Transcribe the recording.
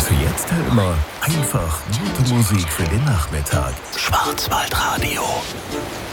Für jetzt immer einfach gute Musik für den Nachmittag. Schwarzwaldradio.